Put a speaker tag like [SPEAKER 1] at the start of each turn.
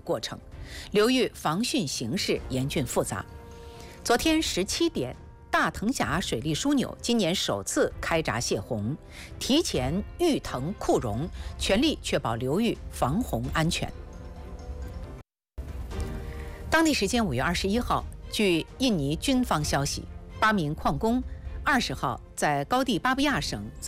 [SPEAKER 1] 过程，流域防汛形势严峻复杂。昨天17点，大藤峡水利枢纽今年首次开闸泄洪，提前预腾库容，全力确保流域防洪安全。当地时间5月21号，据印尼军方消息，8名矿工20号在高地巴布亚省